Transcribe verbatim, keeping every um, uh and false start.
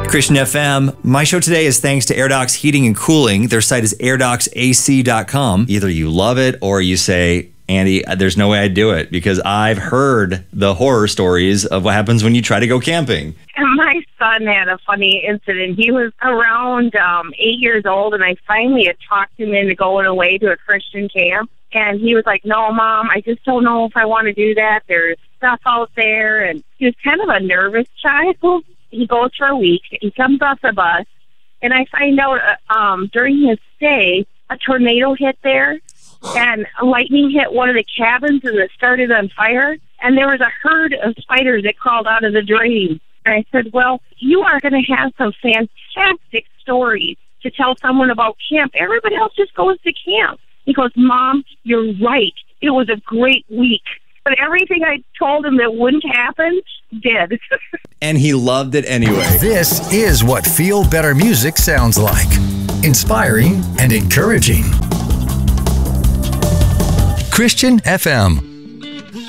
Christian F M. My show today is thanks to AirDocs Heating and Cooling. Their site is air docs a c dot com. Either you love it or you say, Andy, there's no way I'd do it, because I've heard the horror stories of what happens when you try to go camping. And my son had a funny incident. He was around um, eight years old, and I finally had talked him into going away to a Christian camp. And he was like, no, Mom, I just don't know if I want to do that. There's stuff out there. And he was kind of a nervous child. He goes for a week. He comes off the bus, and I find out uh, um, during his stay, a tornado hit there, and lightning hit one of the cabins, and it started on fire. And there was a herd of spiders that crawled out of the drain. And I said, well, you are going to have some fantastic stories to tell someone about camp. Everybody else just goes to camp. He goes, Mom, you're right. It was a great week. But everything I told him that wouldn't happen did. And he loved it anyway. This is what Feel Better music sounds like. Inspiring and encouraging. Christian F M.